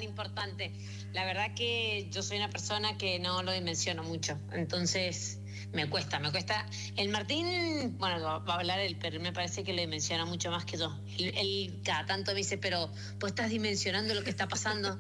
importante. La verdad que yo soy una persona que no lo dimensiono mucho, entonces me cuesta. El Martín, bueno, va a hablar él, pero me parece que lo dimensiona mucho más que yo. Él cada tanto me dice, pero vos estás dimensionando lo que está pasando.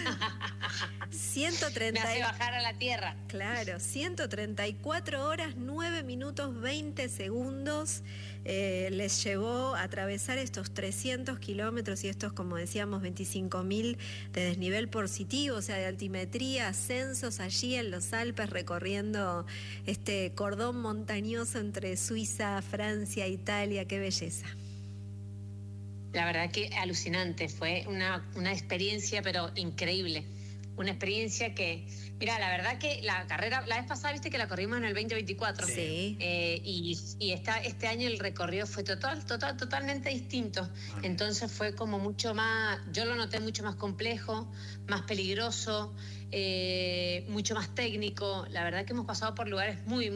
130... Me hace bajar a la tierra. Claro, 134 horas, 9 minutos, 20 segundos les llevó a atravesar estos 300 kilómetros y estos, como decíamos, 25.000 de desnivel positivo, o sea, de altimetría, ascensos allí en los Alpes, recorriendo este cordón montañoso entre Suiza, Francia, Italia. ¡Qué belleza! La verdad que alucinante, fue una experiencia pero increíble. Una experiencia que, mira, la verdad que la carrera, la vez pasada viste que la corrimos en el 2024. Sí. Y este año el recorrido fue totalmente distinto. Entonces fue como mucho más, yo lo noté mucho más complejo, más peligroso, mucho más técnico. La verdad que hemos pasado por lugares muy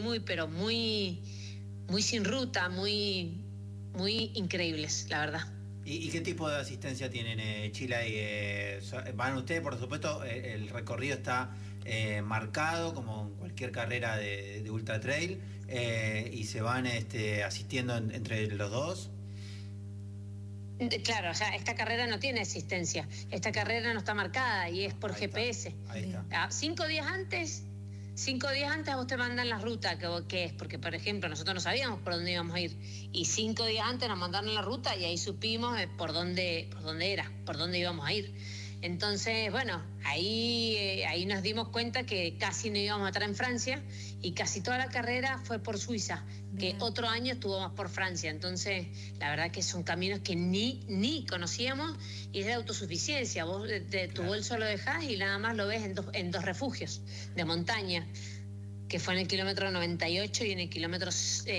sin ruta, muy increíbles, la verdad. ¿Y qué tipo de asistencia tienen, Chila? Van ustedes, por supuesto, el recorrido está marcado como en cualquier carrera de ultra trail, y se van asistiendo entre los dos. Claro, o sea, esta carrera no tiene asistencia, esta carrera no está marcada y es por GPS. Ahí está. 5 días antes a vos te mandan la ruta que es, porque por ejemplo nosotros no sabíamos por dónde íbamos a ir y 5 días antes nos mandaron la ruta y ahí supimos por dónde íbamos a ir. Entonces, bueno, ahí nos dimos cuenta que casi no íbamos a estar en Francia y casi toda la carrera fue por Suiza, que otro año estuvo más por Francia. Entonces, la verdad que son caminos que ni conocíamos y es de autosuficiencia. Vos tu bolso lo dejás y nada más lo ves en dos refugios de montaña, que fue en el kilómetro 98 y en el kilómetro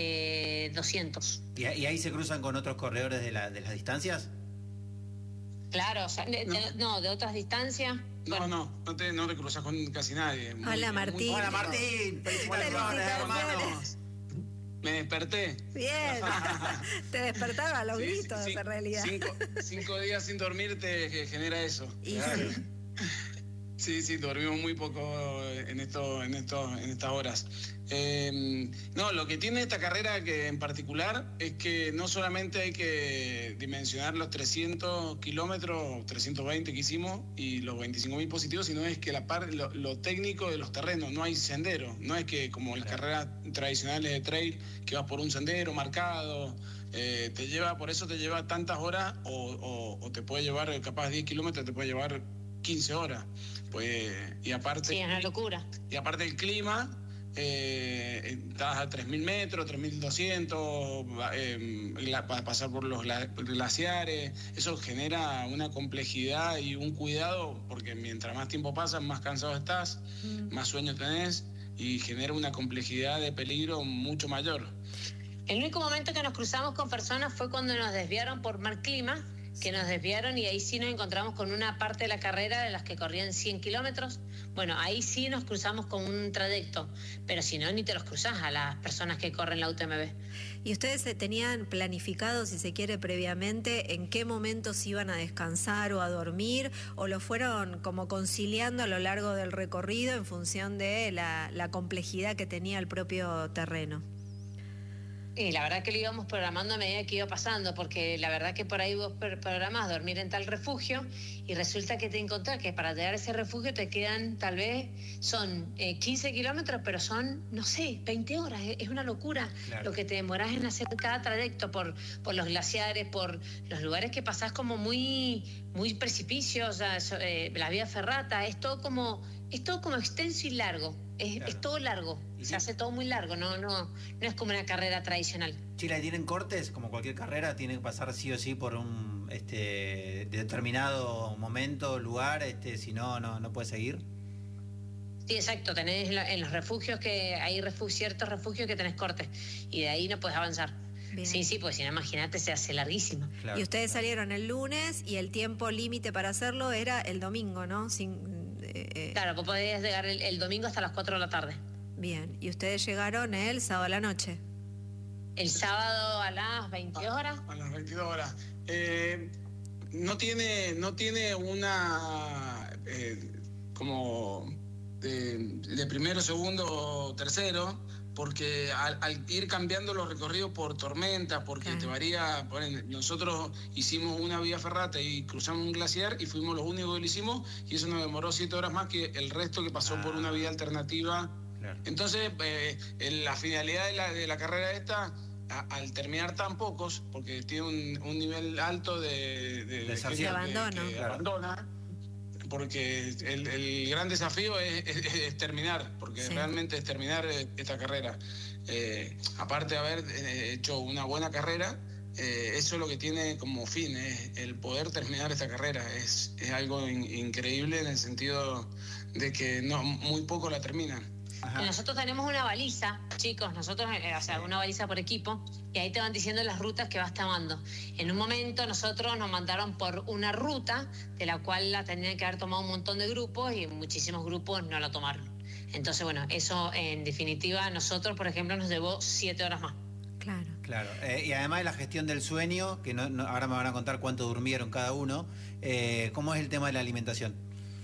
200. ¿Y ahí se cruzan con otros corredores de las distancias? Claro, o sea, de otras distancias. No te cruzas con casi nadie. Hola, Martín. Hola, Martín. Felicitaciones, hermanos. Me desperté. Bien. Te despertaba a los gritos, en realidad. 5 días sin dormir te genera eso. Y Sí, dormimos muy poco en estas horas. Lo que tiene esta carrera que en particular es que no solamente hay que dimensionar los 300 kilómetros, 320 que hicimos y los 25.000 positivos, sino es que lo técnico de los terrenos, no hay sendero, no es que como las carreras tradicionales de trail, que vas por un sendero marcado, por eso te lleva tantas horas o te puede llevar capaz 10 kilómetros, te puede llevar 15 horas. Pues, y aparte, sí, es una locura. Y aparte el clima, estás a 3.000 metros, 3.200, para pasar por los glaciares, eso genera una complejidad y un cuidado, porque mientras más tiempo pasa, más cansado estás, más sueño tenés, y genera una complejidad de peligro mucho mayor. El único momento que nos cruzamos con personas fue cuando nos desviaron por mal clima, que nos desviaron y ahí sí nos encontramos con una parte de la carrera de las que corrían 100 kilómetros. Bueno, ahí sí nos cruzamos con un trayecto, pero si no, ni te los cruzás a las personas que corren la UTMB. ¿Y ustedes tenían planificado, si se quiere, previamente en qué momentos iban a descansar o a dormir, o lo fueron como conciliando a lo largo del recorrido en función de la complejidad que tenía el propio terreno? Y la verdad que lo íbamos programando a medida que iba pasando, porque la verdad que por ahí vos programás dormir en tal refugio y resulta que te encontrás que para llegar a ese refugio te quedan son 15 kilómetros, pero son, no sé, 20 horas. Es una locura. Claro. Lo que te demorás en hacer cada trayecto por los glaciares, por los lugares que pasás como muy precipicios, la vía ferrata, es todo como extenso y largo. Es todo largo, se hace todo muy largo, no es como una carrera tradicional. Chile, ¿tienen cortes? Como cualquier carrera, tiene que pasar sí o sí por un determinado momento, lugar, si no puede seguir. Sí, exacto, tenés en los refugios que hay ciertos refugios que tenés cortes y de ahí no puedes avanzar. Bien. Sí, pues si no, imagínate, se hace larguísimo. Claro, y ustedes salieron el lunes y el tiempo límite para hacerlo era el domingo, ¿no? Claro, vos podías llegar el domingo hasta las 4 de la tarde. Bien, y ustedes llegaron el sábado a la noche. El sábado a las 22 horas. A las 22 horas. No tiene una como de primero, segundo, tercero, porque al ir cambiando los recorridos por tormentas, porque te varía, nosotros hicimos una vía ferrata y cruzamos un glaciar y fuimos los únicos que lo hicimos, y eso nos demoró 7 horas más que el resto que pasó por una vía alternativa. Claro. Entonces, la finalidad de la carrera esta, al terminar tan pocos, porque tiene un nivel alto de abandono. Que abandona, porque el gran desafío es terminar, porque realmente es terminar esta carrera. Aparte de haber hecho una buena carrera, eso es lo que tiene como fin, el poder terminar esta carrera. Es algo increíble en el sentido de que muy poco la terminan. Ajá. Nosotros tenemos una baliza, chicos, una baliza por equipo, y ahí te van diciendo las rutas que vas tomando. En un momento nosotros nos mandaron por una ruta de la cual la tenían que haber tomado un montón de grupos y muchísimos grupos no la tomaron. Entonces, bueno, eso en definitiva a nosotros, por ejemplo, nos llevó 7 horas más. Claro. Y además de la gestión del sueño, que ahora me van a contar cuánto durmieron cada uno, ¿cómo es el tema de la alimentación?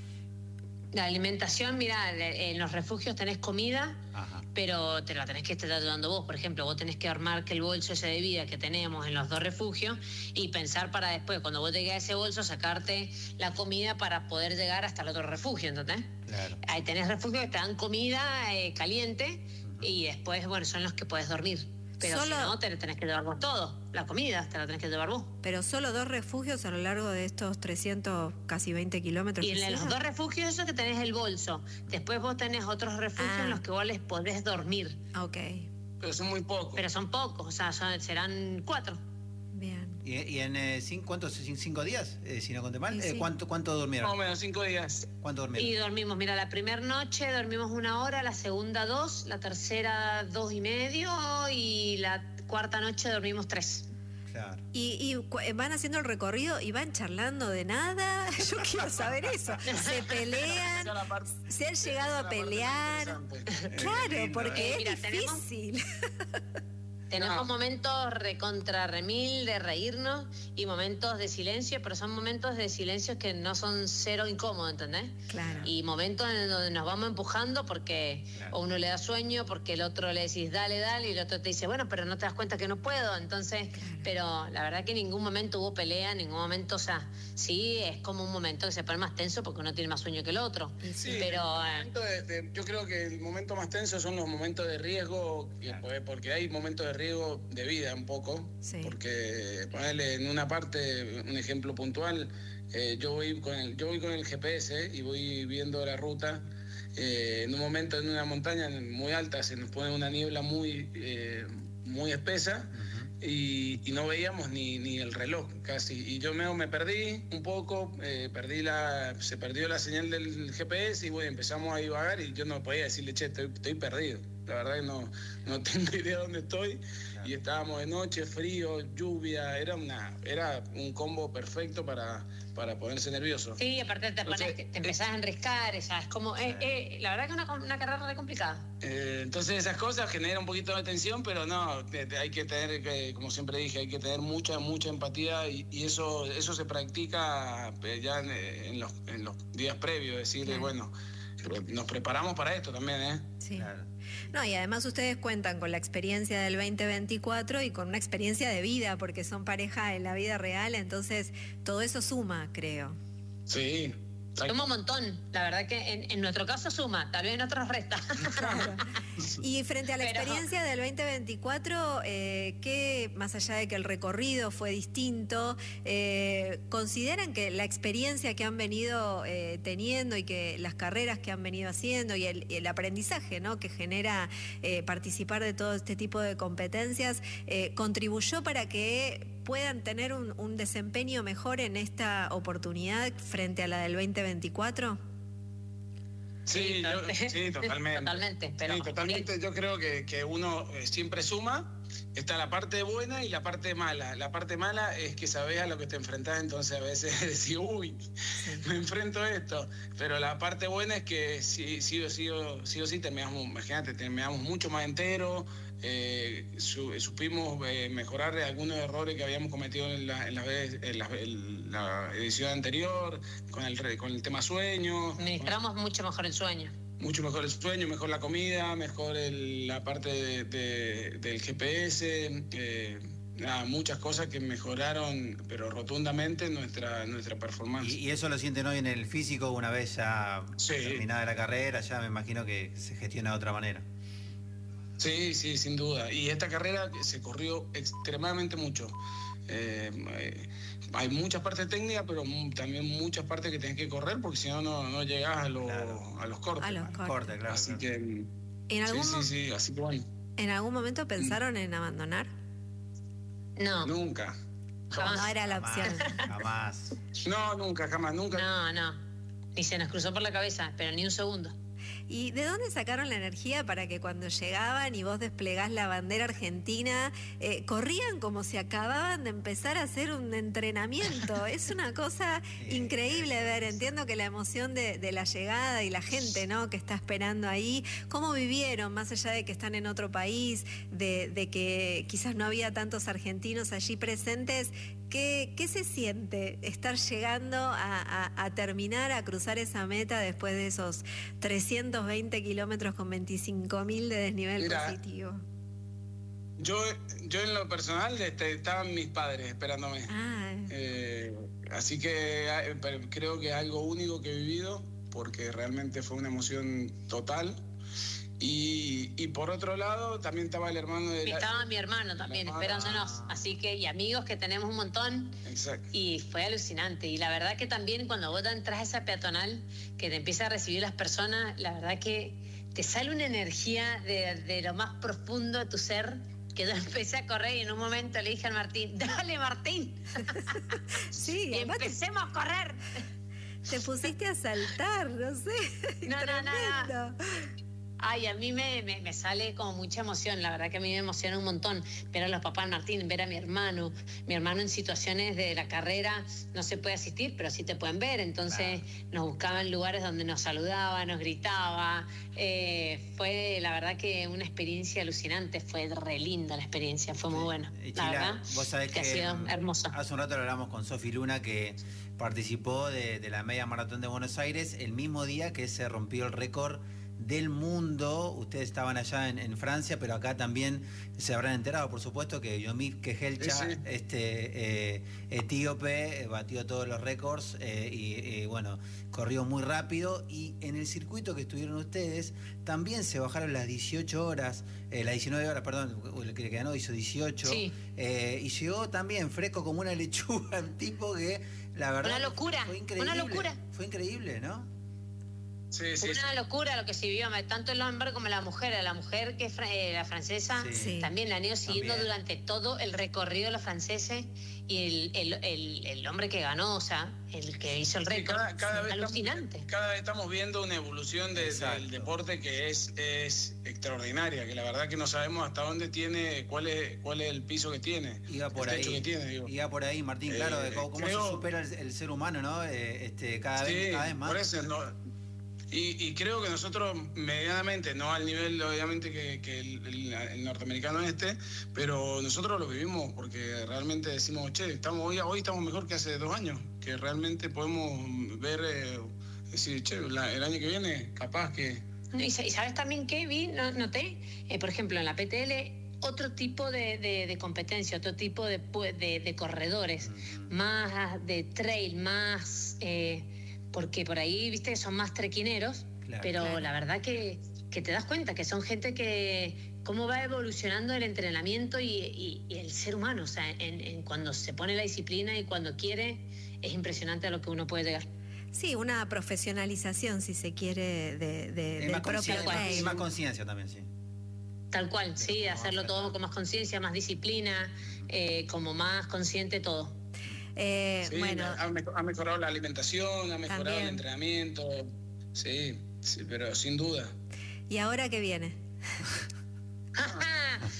La alimentación, mira, en los refugios tenés comida, pero te la tenés que estar dando vos. Por ejemplo, vos tenés que armar que el bolso ese de vida que tenemos en los 2 refugios y pensar para después, cuando vos llegues a ese bolso, sacarte la comida para poder llegar hasta el otro refugio, ¿entendés? Claro. Ahí tenés refugios que te dan comida caliente y después, bueno, son los que podés dormir. Pero si no, te tenés que llevar vos todo. La comida te la tenés que llevar vos. Pero solo 2 refugios a lo largo de estos 300, casi 20 kilómetros. Y en los 2 refugios eso que tenés el bolso. Después vos tenés otros refugios en los que vos les podés dormir. Ok. Pero son muy pocos. Pero son pocos, o sea, serán 4. Bien. ¿Y en 5 días? Si no conté mal. Sí. ¿Cuánto durmieron? Más o menos 5 días. ¿Cuánto durmieron? Y dormimos, mira, la primera noche dormimos 1 hora, la segunda 2, la tercera 2:30 y la cuarta noche dormimos 3. Claro. Y van haciendo el recorrido y van charlando de nada. Yo quiero saber eso. ¿Se pelean? ¿Se han llegado a pelear? Claro, porque es difícil. Tenemos momentos recontra remil de reírnos y momentos de silencio, pero son momentos de silencio que no son cero incómodos, ¿entendés? Claro. Y momentos en donde nos vamos empujando porque o uno le da sueño, porque el otro le decís dale, y el otro te dice, bueno, pero no te das cuenta que no puedo. Entonces, pero la verdad que en ningún momento hubo pelea, en ningún momento, o sea, sí, es como un momento que se pone más tenso porque uno tiene más sueño que el otro. Sí, pero yo creo que el momento más tenso son los momentos de riesgo, porque hay momentos de riesgo de vida un poco, porque ponerle en una parte, un ejemplo puntual, yo voy con el GPS y voy viendo la ruta. En un momento en una montaña muy alta se nos pone una niebla muy espesa. Y no veíamos ni el reloj casi, y yo me perdí un poco, se perdió la señal del GPS y bueno, empezamos a divagar y yo no podía decirle, che, estoy perdido, la verdad que no tengo idea de dónde estoy. Y estábamos de noche, frío, lluvia, era un combo perfecto para ponerse nervioso. Sí, aparte te empezás a enriscar, es como, la verdad que es una carrera re complicada. Entonces esas cosas generan un poquito de tensión, pero no, hay que tener, como siempre dije, hay que tener mucha empatía y eso se practica ya en los días previos, decirle, bueno, nos preparamos para esto también, ¿eh? Sí. Claro. No, y además ustedes cuentan con la experiencia del 2024 y con una experiencia de vida, porque son pareja en la vida real, entonces todo eso suma, creo. Sí. Suma un montón, la verdad que en nuestro caso suma, tal vez en otros resta. Claro. Y frente a la experiencia del 2024, ¿qué, más allá de que el recorrido fue distinto, consideran que la experiencia que han venido teniendo y que las carreras que han venido haciendo y el aprendizaje, ¿no?, que genera participar de todo este tipo de competencias, contribuyó para que puedan tener un desempeño mejor en esta oportunidad frente a la del 2024? Sí, totalmente. Totalmente. Pero sí, totalmente. Yo creo que uno siempre suma está la parte buena y la parte mala. La parte mala es que sabés a lo que te enfrentás, entonces a veces decís, uy, me enfrento a esto. Pero la parte buena es que sí o sí terminamos, imagínate, terminamos mucho más enteros, supimos mejorar algunos errores que habíamos cometido en la edición anterior, con el tema sueño. Administramos mucho mejor el sueño. Mucho mejor el sueño, mejor la comida, mejor la parte del GPS, muchas cosas que mejoraron, pero rotundamente nuestra performance. ¿Y eso lo sienten hoy en el físico una vez ya terminada la carrera? Ya me imagino que se gestiona de otra manera. Sí, sin duda. Y esta carrera se corrió extremadamente mucho. Hay muchas partes técnicas, pero también muchas partes que tenés que correr, porque si no, no llegás a los cortes. A los cortes, claro. Así que... Sí, así que bueno. ¿En algún momento pensaron en abandonar? No. Nunca. Jamás. No era la opción. Jamás. No, nunca. No. Ni se nos cruzó por la cabeza, pero ni un segundo. ¿Y de dónde sacaron la energía para que cuando llegaban y vos desplegás la bandera argentina, corrían como si acababan de empezar a hacer un entrenamiento? Es una cosa increíble ver. Entiendo que la emoción de la llegada y la gente, ¿no?, que está esperando ahí, ¿cómo vivieron, más allá de que están en otro país, de que quizás no había tantos argentinos allí presentes? ¿Qué se siente estar llegando a terminar, a cruzar esa meta después de esos 320 kilómetros con 25.000 de desnivel positivo? Yo en lo personal estaban mis padres esperándome. Así que creo que es algo único que he vivido, porque realmente fue una emoción total. Y por otro lado también estaba el hermano de estaba mi hermano también esperándonos, así que, y amigos que tenemos un montón. Exacto. Y fue alucinante, y la verdad que también cuando vos entras a esa peatonal que te empieza a recibir las personas, la verdad que te sale una energía de lo más profundo de tu ser, que yo empecé a correr y en un momento le dije al Martín, dale Martín, sí, y empecemos a correr. Te pusiste a saltar, no sé. No. Ay, a mí me sale como mucha emoción, la verdad que a mí me emociona un montón ver a los papás Martín, ver a mi hermano en situaciones de la carrera no se puede asistir, pero sí te pueden ver, entonces nos buscaban lugares donde nos saludaba, nos gritaba, fue la verdad que una experiencia alucinante, fue re linda la experiencia, fue muy buena, la verdad, vos sabés que ha sido hermoso. Hace un rato lo hablamos con Sofi Luna, que participó de la media maratón de Buenos Aires el mismo día que se rompió el récord del mundo. Ustedes estaban allá en Francia, pero acá también se habrán enterado, por supuesto, que Yomif Kejelcha, etíope, batió todos los récords y bueno, corrió muy rápido. Y en el circuito que estuvieron ustedes también se bajaron las 18 horas, las 19 horas, perdón, el que ganó hizo 18, y llegó también fresco como una lechuga, el tipo que la verdad una locura, fue increíble, una locura. Fue increíble, ¿no? Una locura lo que se vivió, tanto el hombre como la mujer que es la francesa, también la han ido siguiendo durante todo el recorrido de los franceses, y el hombre que ganó, o sea, el que hizo el récord, cada vez alucinante. Cada vez estamos viendo una evolución del deporte que es extraordinaria, que la verdad que no sabemos hasta dónde tiene, cuál es el piso que tiene, iba por el techo que tiene, digo. Iba por ahí, Martín, claro, de cómo se supera el ser humano, ¿no? Cada vez más. Por eso, y creo que nosotros medianamente, no al nivel obviamente que el norteamericano pero nosotros lo vivimos porque realmente decimos, hoy estamos mejor que hace 2 años, que realmente podemos ver, decir, el año que viene capaz que... Y sabes también que noté, por ejemplo, en la PTL, otro tipo de competencia, otro tipo de corredores, más de trail, más... porque por ahí, viste, son más trequineros, pero la verdad que te das cuenta que son gente que cómo va evolucionando el entrenamiento y el ser humano, o sea, cuando se pone la disciplina y cuando quiere, es impresionante a lo que uno puede llegar. Sí, una profesionalización, si se quiere, del propio trail. Y más conciencia también, sí. Tal cual, sí, hacerlo todo con más conciencia, más disciplina, como más consciente todo. Bueno, ha mejorado la alimentación, ha mejorado también el entrenamiento, sí, pero sin duda. ¿Y ahora qué viene?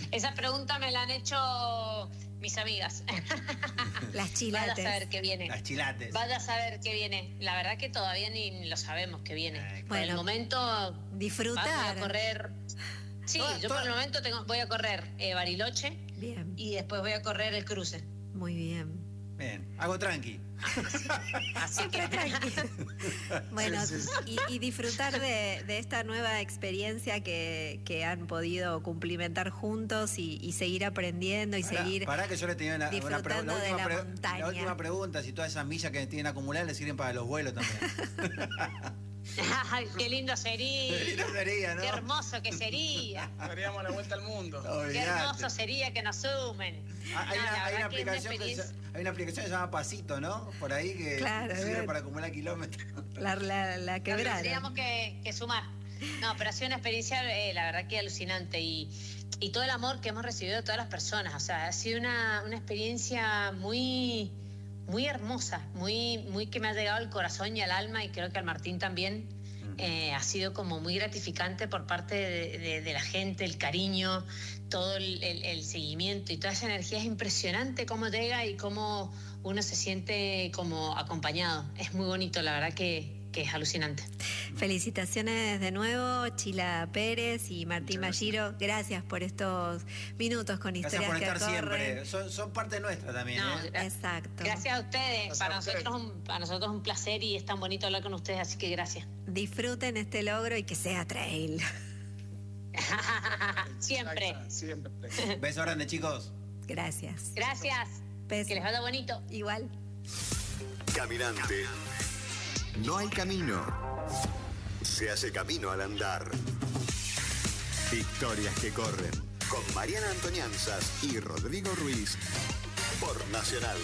Esa pregunta me la han hecho mis amigas. Las chilates. Vaya a saber qué viene. Las chilates. Vaya a saber qué viene. La verdad que todavía ni lo sabemos qué viene. Por el momento disfrutar. Voy a correr. Sí, yo por el momento voy a correr Bariloche. Bien. Y después voy a correr el cruce. Muy bien. Bien, hago tranqui. Así que tranqui. Bueno, y disfrutar de esta nueva experiencia que han podido cumplimentar juntos y seguir aprendiendo y seguir Pará que yo le tenía la última pregunta, si todas esas millas que tienen acumuladas le sirven para los vuelos también. Ay, qué lindo sería. Qué lindo sería, ¿no? Qué hermoso que sería. Daríamos la vuelta al mundo. Qué hermoso sería que nos sumen. Hay una aplicación que se llama Pasito, ¿no? Por ahí que sirve para acumular kilómetros. La quebrada. Tendríamos que sumar. No, pero ha sido una experiencia, la verdad que alucinante. Y todo el amor que hemos recibido de todas las personas. O sea, ha sido una experiencia muy hermosa, muy que me ha llegado al corazón y al alma, y creo que al Martín también. Ha sido como muy gratificante por parte de la gente, el cariño, todo el seguimiento y toda esa energía. Es impresionante cómo llega y cómo uno se siente como acompañado. Es muy bonito, la verdad que es alucinante. Felicitaciones de nuevo, Chila Pérez y Martín Malliro. Gracias por estos minutos con Historias que Corren. Gracias por estar siempre. Son parte nuestra también. Exacto. Gracias a ustedes. Para nosotros es un placer y es tan bonito hablar con ustedes, así que gracias. Disfruten este logro y que sea trail. Siempre. Beso grande, chicos. Gracias. Gracias. Beso. Que les vaya bonito. Igual. Caminante. No hay camino. Se hace camino al andar. Historias que corren. Con Mariana Antonianzas y Rodrigo Ruiz. Por Nacional.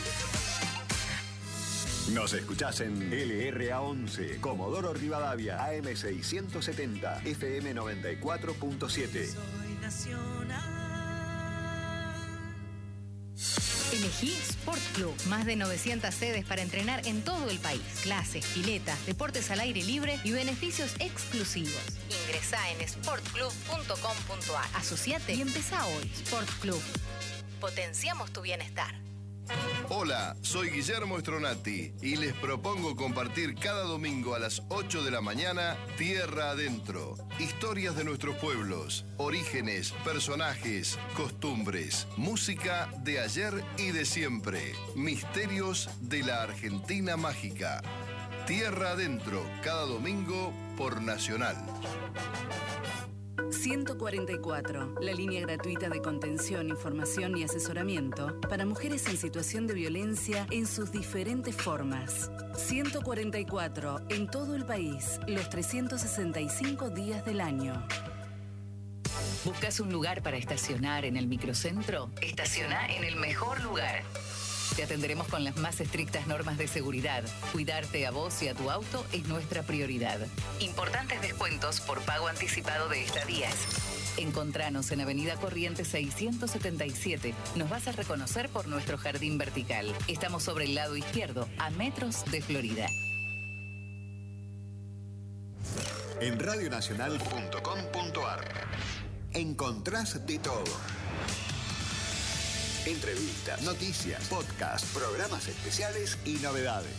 Nos escuchás en LRA11, Comodoro Rivadavia, AM670, FM 94.7. Soy Nacional. Elegí Sport Club. Más de 900 sedes para entrenar en todo el país. Clases, piletas, deportes al aire libre y beneficios exclusivos. Ingresá en sportclub.com.ar. Asociate y empezá hoy. Sport Club. Potenciamos tu bienestar. Hola, soy Guillermo Stronati y les propongo compartir cada domingo a las 8 de la mañana Tierra Adentro. Historias de nuestros pueblos, orígenes, personajes, costumbres, música de ayer y de siempre, misterios de la Argentina mágica. Tierra Adentro, cada domingo por Nacional. 144, la línea gratuita de contención, información y asesoramiento para mujeres en situación de violencia en sus diferentes formas. 144, en todo el país, los 365 días del año. ¿Buscas un lugar para estacionar en el microcentro? Estaciona en el mejor lugar. Te atenderemos con las más estrictas normas de seguridad. Cuidarte a vos y a tu auto es nuestra prioridad. Importantes descuentos por pago anticipado de estadías. Encontranos en Avenida Corrientes 677. Nos vas a reconocer por nuestro jardín vertical. Estamos sobre el lado izquierdo, a metros de Florida. En radionacional.com.ar encontrás de todo. Entrevistas, noticias, podcasts, programas especiales y novedades.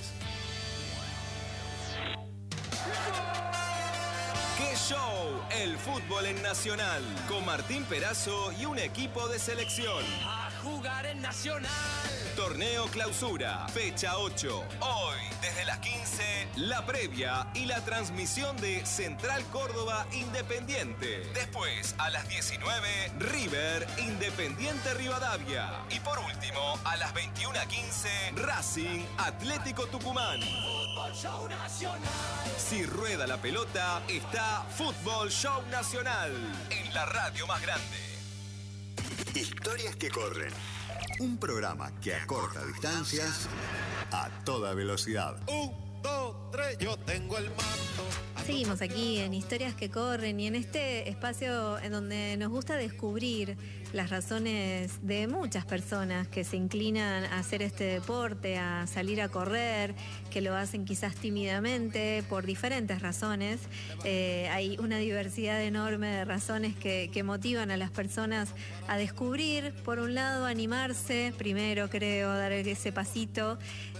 ¡Qué show! El fútbol en Nacional, con Martín Perazo y un equipo de selección. A jugar en Nacional. Torneo Clausura, fecha 8. Hoy, desde las 15, la previa y la transmisión de Central Córdoba Independiente. Después, a las 19, River Independiente Rivadavia. Y por último, a las 21:15, Racing Atlético Tucumán. Fútbol Show Nacional. Si rueda la pelota, está Fútbol Show Nacional, en la radio más grande. Historias que corren. Un programa que acorta distancias a toda velocidad. 1, 2, 3, yo tengo el mando. Seguimos aquí en Historias que Corren y en este espacio en donde nos gusta descubrir las razones de muchas personas que se inclinan a hacer este deporte, a salir a correr, que lo hacen quizás tímidamente por diferentes razones. Hay una diversidad enorme de razones que motivan a las personas a descubrir, por un lado, animarse, primero creo, dar ese pasito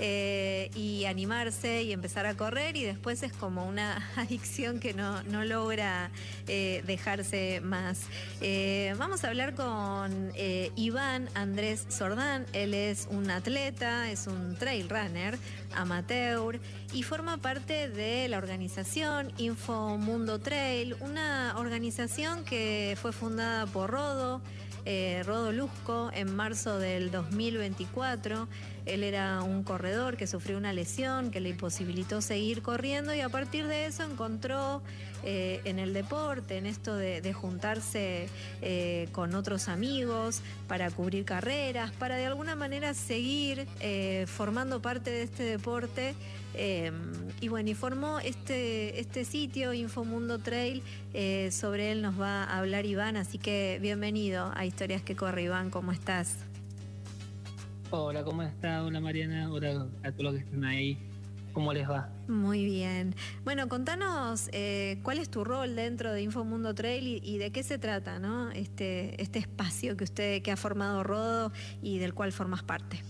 y animarse y empezar a correr, y después es como una adicción que no logra dejarse más. Vamos a hablar con Iván Andrés Sordán. Él es un atleta, es un trail runner amateur y forma parte de la organización Infomundo Trail, una organización que fue fundada por Rodo Luzco en marzo del 2024. Él era un corredor que sufrió una lesión que le imposibilitó seguir corriendo, y a partir de eso encontró en el deporte, en esto de juntarse con otros amigos para cubrir carreras, para de alguna manera seguir formando parte de este deporte. Y bueno, y formó este sitio Infomundo Trail. Sobre él nos va a hablar Iván, así que bienvenido a Historias que Corre. Iván, ¿cómo estás? Hola, ¿cómo está? Hola Mariana, hola a todos los que están ahí. ¿Cómo les va? Muy bien. Bueno, contanos cuál es tu rol dentro de Infomundo Trail y de qué se trata, ¿no? Este espacio que ha formado Rodo y del cual formas parte.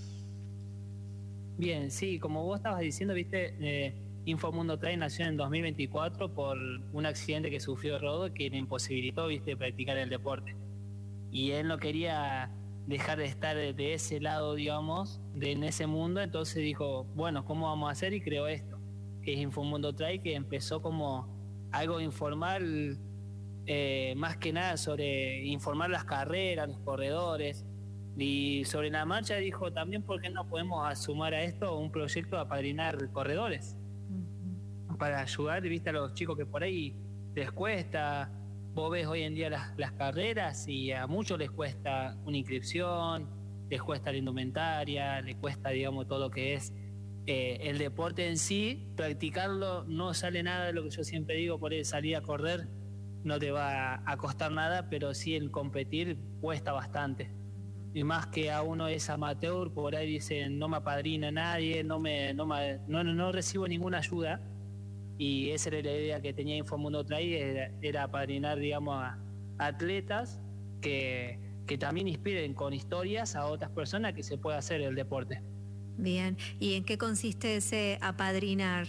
Bien, sí, como vos estabas diciendo, viste, Infomundo Trail nació en 2024 por un accidente que sufrió Rodo que le imposibilitó, viste, practicar el deporte. Y él no quería dejar de estar de ese lado, digamos, en ese mundo. Entonces dijo, bueno, ¿cómo vamos a hacer? Y creó esto, que es Infomundo Trail, que empezó como algo informal, más que nada sobre informar las carreras, los corredores. Y sobre la marcha dijo también, ¿por qué no podemos sumar a esto un proyecto de apadrinar corredores? Para ayudar, viste, a los chicos que por ahí les cuesta. Vos ves hoy en día las carreras y a muchos les cuesta una inscripción, les cuesta la indumentaria, les cuesta, digamos, todo lo que es el deporte en sí. Practicarlo no sale nada de lo que yo siempre digo, por ahí salir a correr no te va a costar nada, pero sí el competir cuesta bastante. Y más que a uno es amateur, por ahí dicen, no me apadrina nadie, no recibo ninguna ayuda. Y esa era la idea que tenía Infomundo Trail, era apadrinar, digamos, a atletas que también inspiren con historias a otras personas que se pueda hacer el deporte. Bien, ¿y en qué consiste ese apadrinar?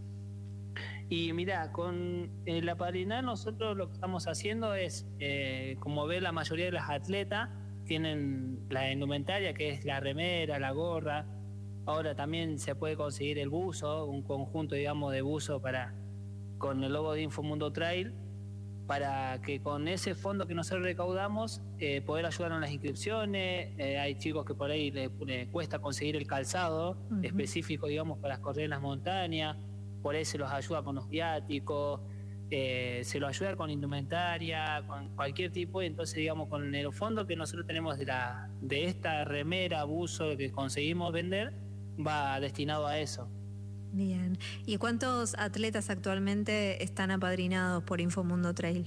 Y mira, con el apadrinar nosotros lo que estamos haciendo es, como ve la mayoría de las atletas, tienen la indumentaria, que es la remera, la gorra. Ahora también se puede conseguir el buzo, un conjunto, digamos, de buzo con el logo de Infomundo Trail, para que con ese fondo que nosotros recaudamos poder ayudar en las inscripciones. Hay chicos que por ahí le cuesta conseguir el calzado específico, digamos, para correr en las montañas. Por ahí se los ayuda con los viáticos, se los ayuda con indumentaria, con cualquier tipo. Y entonces, digamos, con el fondo que nosotros tenemos de esta remera, buzo que conseguimos vender, va destinado a eso. Bien. ¿Y cuántos atletas actualmente están apadrinados por Infomundo Trail?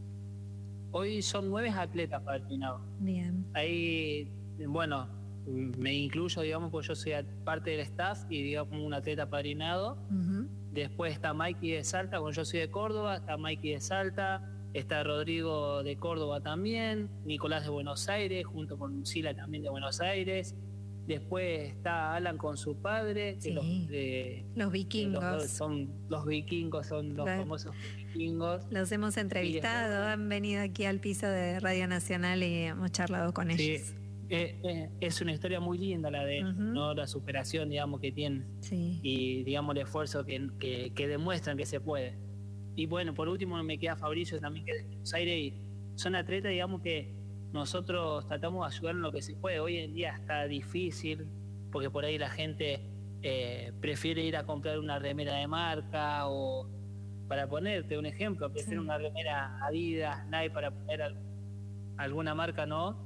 Hoy son 9 atletas apadrinados. Bien. Ahí, bueno, me incluyo, digamos, porque yo soy parte del staff y, digamos, un atleta apadrinado. Después está Mikey de Salta, bueno, yo soy de Córdoba, está Mikey de Salta, está Rodrigo de Córdoba también, Nicolás de Buenos Aires, junto con Lucila también de Buenos Aires. Después está Alan con su padre, que los vikingos. Son los vikingos, son los famosos vikingos. Los hemos entrevistado, han venido aquí al piso de Radio Nacional y hemos charlado con ellos. Es una historia muy linda la de ellos, ¿no? La superación, digamos, que tienen. Sí. Y, digamos, el esfuerzo que demuestran que se puede. Y bueno, por último me queda Fabricio también, que es de Buenos Aires, y son atletas, digamos, que nosotros tratamos de ayudar en lo que se puede. Hoy en día está difícil, porque por ahí la gente prefiere ir a comprar una remera de marca, o, para ponerte un ejemplo, prefiere una remera Adidas, Nike, para poner alguna marca, ¿no?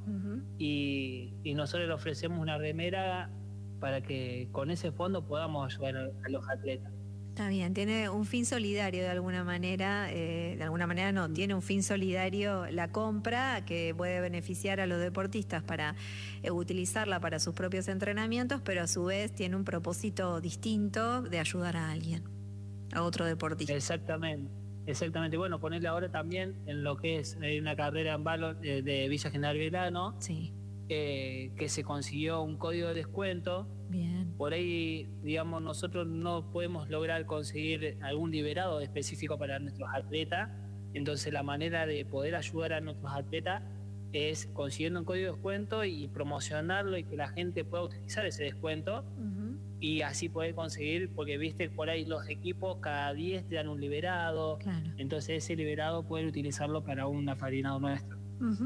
Y nosotros le ofrecemos una remera para que con ese fondo podamos ayudar a los atletas. Está bien, tiene un fin solidario de alguna manera no, tiene un fin solidario la compra que puede beneficiar a los deportistas para utilizarla para sus propios entrenamientos, pero a su vez tiene un propósito distinto de ayudar a alguien, a otro deportista. Exactamente. Bueno, ponerle ahora también en lo que es una carrera en Valo de Villa General Belgrano, sí. Que se consiguió un código de descuento. Bien. Por ahí, digamos, nosotros no podemos lograr conseguir algún liberado específico para nuestros atletas. Entonces la manera de poder ayudar a nuestros atletas es consiguiendo un código de descuento y promocionarlo y que la gente pueda utilizar ese descuento. Y así poder conseguir, porque viste por ahí los equipos cada 10 te dan un liberado. Claro. Entonces ese liberado poder utilizarlo para un apadrinado nuestro.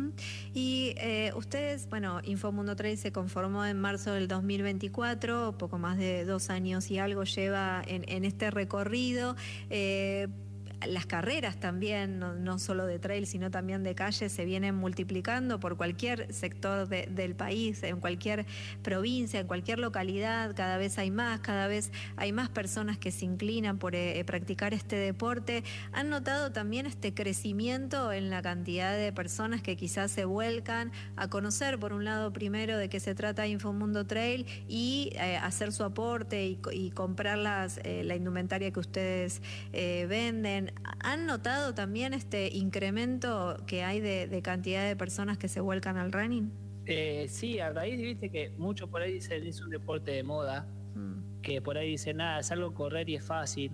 Y ustedes, bueno, Infomundo Trail se conformó en marzo del 2024, poco más de 2 años y algo lleva en este recorrido. Las carreras también, no solo de trail, sino también de calle, se vienen multiplicando por cualquier sector del país, en cualquier provincia, en cualquier localidad, cada vez hay más personas que se inclinan por practicar este deporte. ¿Han notado también este crecimiento en la cantidad de personas que quizás se vuelcan a conocer, por un lado, primero de qué se trata Infomundo Trail y hacer su aporte y comprar la indumentaria que ustedes venden? ¿Han notado también este incremento que hay de cantidad de personas que se vuelcan al running? Sí, a raíz de, viste que muchos por ahí dicen es un deporte de moda, que por ahí dicen nada, es algo correr y es fácil,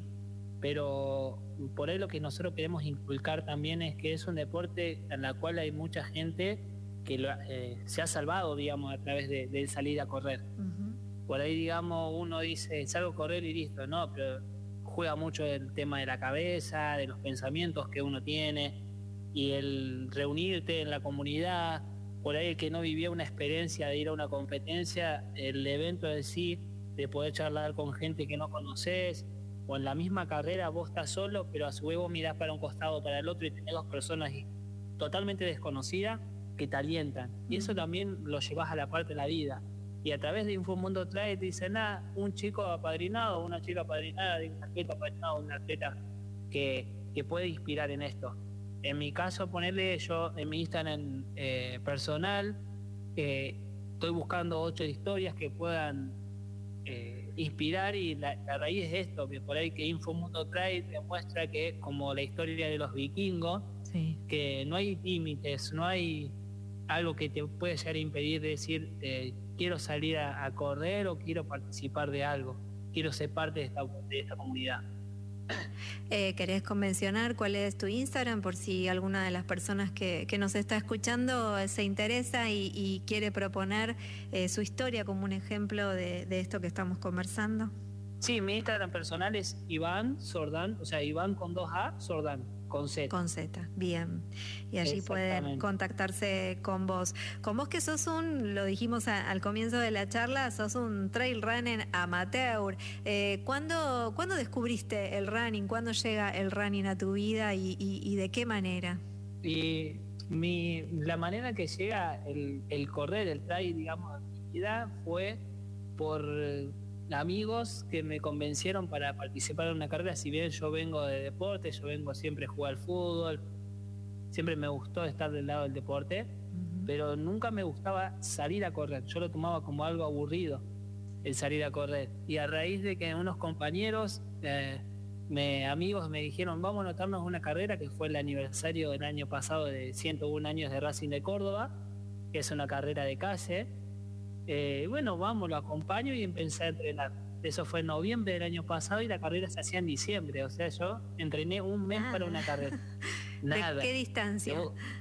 pero por ahí lo que nosotros queremos inculcar también es que es un deporte en la cual hay mucha gente que se ha salvado, digamos, a través de salir a correr. Por ahí, digamos, uno dice, salgo a correr y listo, no, pero juega mucho el tema de la cabeza, de los pensamientos que uno tiene y el reunirte en la comunidad. Por ahí el que no vivía una experiencia de ir a una competencia, el evento de sí, de poder charlar con gente que no conoces, o en la misma carrera vos estás solo, pero a su vez vos mirás para un costado, para el otro y tenés 2 personas totalmente desconocidas que te alientan. Y eso también lo llevas a la parte de la vida. Y a través de Infomundo Trail te dicen, un chico apadrinado, una chica apadrinada, un atleta apadrinado, un atleta que puede inspirar en esto. En mi caso, ponerle yo en mi Instagram personal, estoy buscando 8 historias que puedan inspirar, y la raíz de esto, que por ahí que Infomundo Trail demuestra que, como la historia de los vikingos, sí, que no hay límites, no hay algo que te puede llegar a impedir de decir quiero salir a correr o quiero participar de algo, quiero ser parte de esta comunidad. ¿Querés mencionar cuál es tu Instagram por si alguna de las personas que nos está escuchando se interesa y quiere proponer su historia como un ejemplo de esto que estamos conversando? Sí, mi Instagram personal es Iván Sordán, o sea, Iván con 2A, Sordán, con Z. Con Z, bien. Y allí pueden contactarse con vos. Con vos que sos lo dijimos al comienzo de la charla, sos un trail running amateur. ¿Cuándo descubriste el running? ¿Cuándo llega el running a tu vida y de qué manera? Y la manera que llega el correr, el trail, digamos, a mi vida fue por amigos que me convencieron para participar en una carrera. Si bien yo vengo de deporte, yo vengo siempre a jugar al fútbol, siempre me gustó estar del lado del deporte, pero nunca me gustaba salir a correr. Yo lo tomaba como algo aburrido, el salir a correr. Y a raíz de que unos compañeros, amigos me dijeron, vamos a anotarnos una carrera, que fue el aniversario del año pasado de 101 años de Racing de Córdoba, que es una carrera de calle. Bueno, vamos, lo acompaño y empecé a entrenar. Eso fue en noviembre del año pasado y la carrera se hacía en diciembre. O sea, yo entrené un mes para una carrera. Nada. ¿De qué distancia?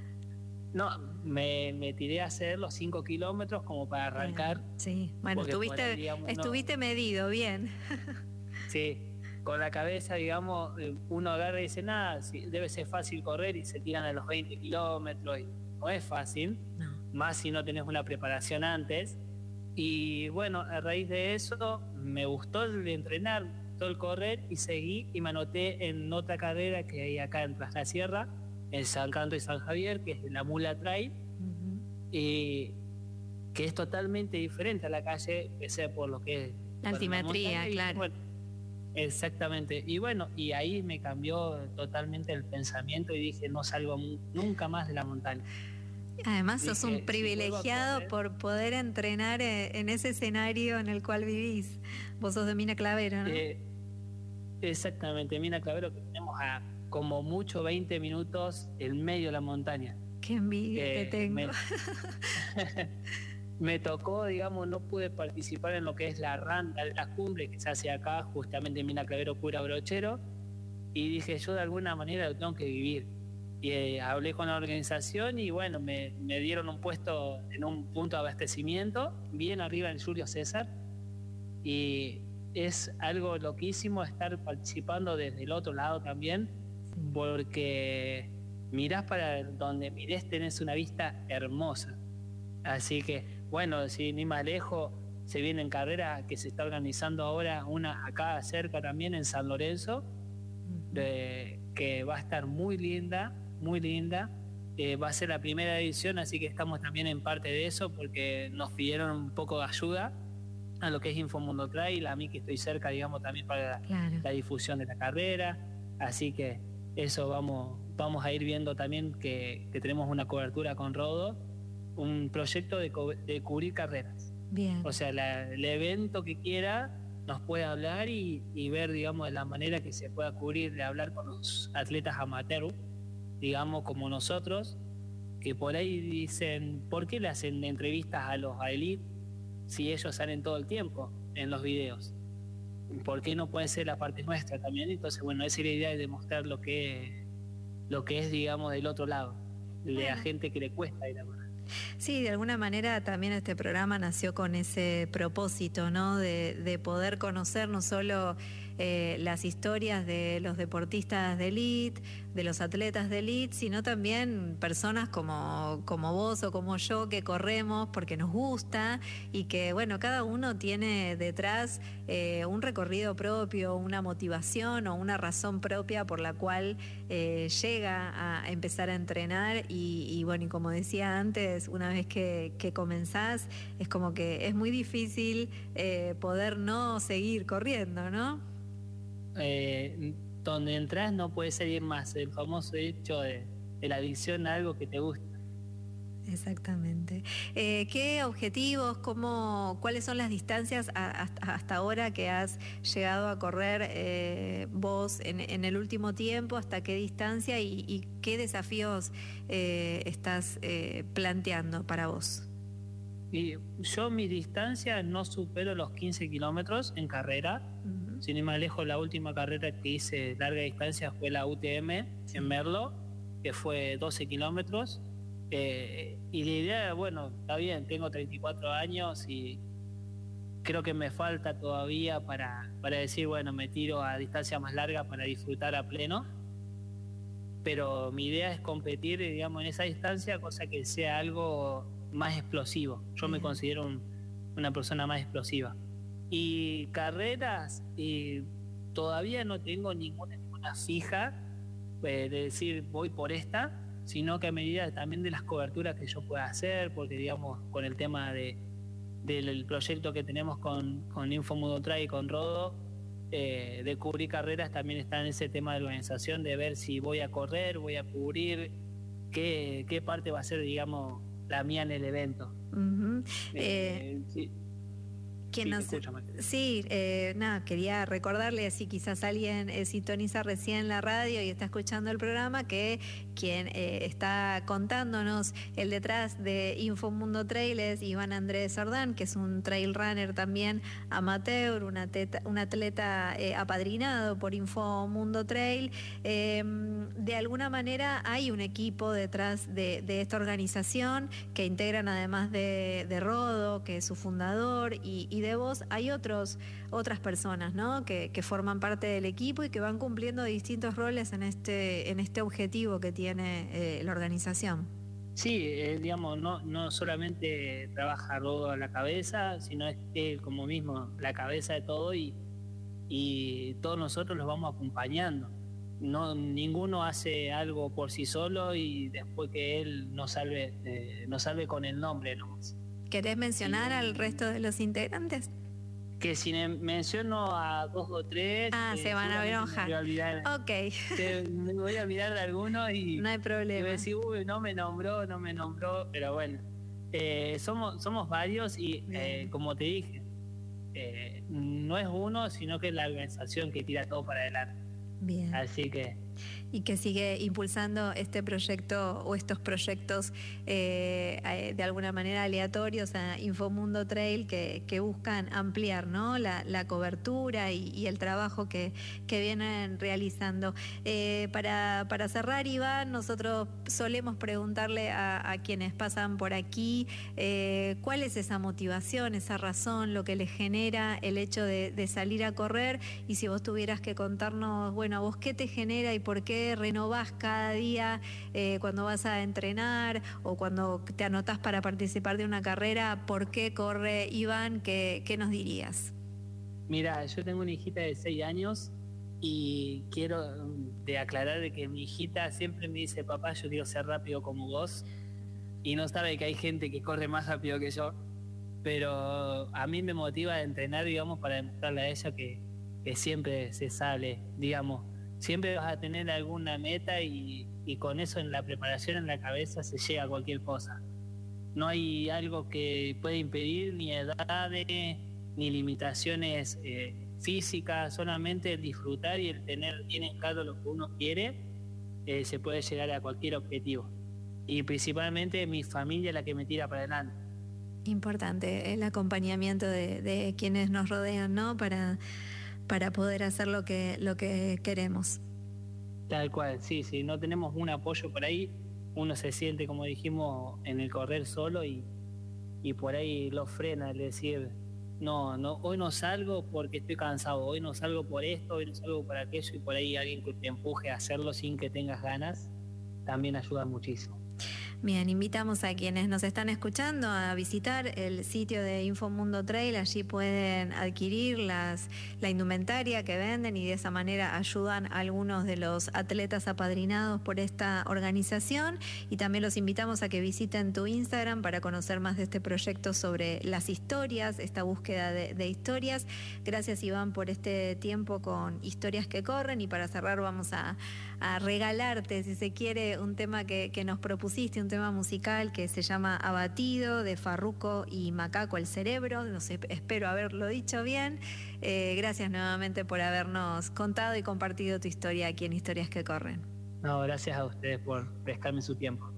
Me tiré a hacer los 5 kilómetros como para arrancar. Sí, bueno, estuviste medido, bien. Sí, con la cabeza, digamos, uno agarra y dice, debe ser fácil correr, y se tiran a los 20 kilómetros. Y no es fácil, más si no tenés una preparación antes. Y bueno, a raíz de eso me gustó el entrenar, todo el correr, y seguí y me anoté en otra carrera que hay acá en Tras la Sierra, en San Canto y San Javier, que es la Mula Trail, y que es totalmente diferente a la calle, pese por lo que es la altimetría, claro. Bueno, Exactamente. Y bueno, y ahí me cambió totalmente el pensamiento y dije, no salgo nunca más de la montaña. Además, Dije, sos un si privilegiado vuelvo a correr, por poder entrenar en ese escenario en el cual vivís. Vos sos de Mina Clavero, ¿no? Exactamente, Mina Clavero, que tenemos a como mucho 20 minutos en medio de la montaña. Qué envidia te tengo. Me tocó, digamos, no pude participar en lo que es la cumbre que se hace acá, justamente en Mina Clavero, Cura Brochero, y dije, yo de alguna manera lo tengo que vivir. Y hablé con la organización y bueno, me dieron un puesto en un punto de abastecimiento, bien arriba en Julio César, y es algo loquísimo estar participando desde el otro lado también, porque mirás para donde mires, tenés una vista hermosa. Así que, bueno, si ni más lejos, se viene en carrera que se está organizando ahora una acá cerca también en San Lorenzo, que va a estar muy linda, muy linda. Va a ser la primera edición, así que estamos también en parte de eso, porque nos pidieron un poco de ayuda a lo que es Infomundo Trail, a mí que estoy cerca, digamos, también para la difusión de la carrera. Así que eso vamos a ir viendo también que tenemos una cobertura con Rodo, un proyecto de cubrir carreras. Bien. O sea, el evento que quiera nos puede hablar y ver, digamos, de la manera que se pueda cubrir, de hablar con los atletas amateur, digamos, como nosotros, que por ahí dicen, ¿por qué le hacen entrevistas a los elite si ellos salen todo el tiempo en los videos? ¿Por qué no puede ser la parte nuestra también? Entonces, bueno, esa es la idea de demostrar lo que es, digamos, del otro lado, de la gente que le cuesta ir a correr. Sí, de alguna manera también este programa nació con ese propósito, ¿no? De poder conocer no solo las historias de los deportistas de élite, de los atletas de élite, sino también personas como vos o como yo que corremos porque nos gusta y que, bueno, cada uno tiene detrás un recorrido propio, una motivación o una razón propia por la cual llega a empezar a entrenar y bueno, y como decía antes, una vez que comenzás, es como que es muy difícil poder no seguir corriendo, ¿no? Donde entras no puedes seguir más, el famoso hecho de la adicción a algo que te gusta. Exactamente. ¿Qué objetivos, cuáles son las distancias hasta ahora que has llegado a correr vos en el último tiempo? ¿Hasta qué distancia y qué desafíos estás planteando para vos? Y yo mi distancia no supero los 15 kilómetros en carrera. Sin ir más lejos, la última carrera que hice larga distancia fue la UTM en Merlo, que fue 12 kilómetros. Y la idea, bueno, está bien, tengo 34 años y creo que me falta todavía para decir, bueno, me tiro a distancia más larga para disfrutar a pleno. Pero mi idea es competir, digamos, en esa distancia, cosa que sea algo más explosivo. Yo me considero una persona más explosiva. Y carreras, todavía no tengo ninguna fija de decir voy por esta, sino que a medida también de las coberturas que yo pueda hacer, porque digamos con el tema del proyecto que tenemos con Infomundo Trail y con Rodo, de cubrir carreras, también está en ese tema de organización, de ver si voy a correr, voy a cubrir, qué parte va a ser, digamos, la mía en el evento. Sí. Quería recordarle, así quizás alguien sintoniza recién la radio y está escuchando el programa, que quien está contándonos el detrás de Infomundo Trail es Iván Andrés Ordán, que es un trail runner también amateur, un atleta apadrinado por Infomundo Trail. De alguna manera hay un equipo detrás de esta organización que integran, además de Rodo, que es su fundador, y de vos, hay otras personas, ¿no? que forman parte del equipo y que van cumpliendo distintos roles en este objetivo que tiene la organización. Sí, digamos, no solamente trabaja Rodo a la cabeza, sino es él como mismo la cabeza de todo y todos nosotros los vamos acompañando. Ninguno hace algo por sí solo y después que él nos salve con el nombre nomás. ¿Querés mencionar al resto de los integrantes? Que si menciono a 2 o 3... se van a enojar. Ok. Me voy a olvidar de algunos y... No hay problema. Y voy a decir, uy, no me nombró, pero bueno. Somos varios y como te dije, no es uno, sino que es la organización que tira todo para adelante. Bien. Así que... Y que sigue impulsando este proyecto o estos proyectos de alguna manera aleatorios a Infomundo Trail que buscan ampliar, ¿no? la cobertura y el trabajo que vienen realizando. Para cerrar, Iván, nosotros solemos preguntarle a quienes pasan por aquí cuál es esa motivación, esa razón, lo que les genera el hecho de salir a correr, y si vos tuvieras que contarnos, bueno, a vos qué te genera y por qué renovás cada día cuando vas a entrenar o cuando te anotás para participar de una carrera, ¿por qué corre Iván? ¿Qué nos dirías? Mira, yo tengo una hijita de 6 años y quiero aclarar de que mi hijita siempre me dice, papá, yo quiero ser rápido como vos, y no sabe que hay gente que corre más rápido que yo, pero a mí me motiva a entrenar, digamos, para demostrarle a ella que siempre se sale, digamos. Siempre vas a tener alguna meta y con eso en la preparación, en la cabeza, se llega a cualquier cosa. No hay algo que pueda impedir ni edades, ni limitaciones físicas, solamente disfrutar y el tener bien en claro lo que uno quiere, se puede llegar a cualquier objetivo. Y principalmente mi familia es la que me tira para adelante. Importante el acompañamiento de quienes nos rodean, ¿no? Para poder hacer lo que queremos. Tal cual, sí, no tenemos un apoyo por ahí, uno se siente, como dijimos, en el correr solo y por ahí lo frena el decir, no, hoy no salgo porque estoy cansado, hoy no salgo por esto, hoy no salgo por aquello, y por ahí alguien que te empuje a hacerlo sin que tengas ganas, también ayuda muchísimo. Bien, invitamos a quienes nos están escuchando a visitar el sitio de Infomundo Trail. Allí pueden adquirir la indumentaria que venden y de esa manera ayudan a algunos de los atletas apadrinados por esta organización. Y también los invitamos a que visiten tu Instagram para conocer más de este proyecto sobre las historias, esta búsqueda de historias. Gracias, Iván, por este tiempo con Historias que Corren, y para cerrar vamos a regalarte, si se quiere, un tema que nos propusiste, un tema musical que se llama Abatido, de Farruko y Macaco el Cerebro. No sé, espero haberlo dicho bien. Gracias nuevamente por habernos contado y compartido tu historia aquí en Historias que Corren. No, gracias a ustedes por prestarme su tiempo.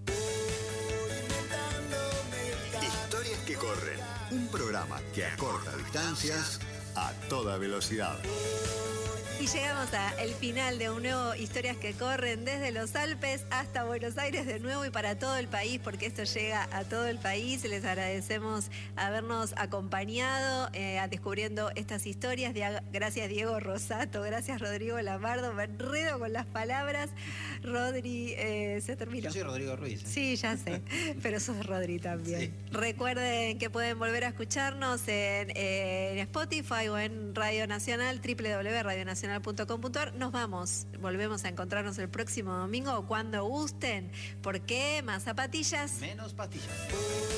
Historias que Corren, un programa que acorta distancias a toda velocidad. Y llegamos al final de un nuevo Historias que Corren, desde los Alpes hasta Buenos Aires de nuevo y para todo el país, porque esto llega a todo el país. Les agradecemos habernos acompañado descubriendo estas historias. Gracias, Diego Rosato, gracias, Rodrigo Lamardo. Me enredo con las palabras. Rodri, se terminó. Yo soy Rodrigo Ruiz. Sí, ya sé, pero sos Rodri también. Sí. Recuerden que pueden volver a escucharnos en Spotify o en Radio Nacional, www.radionacional.com.ar. Volvemos a encontrarnos el próximo domingo o cuando gusten. ¿Por qué? Más zapatillas, menos pastillas.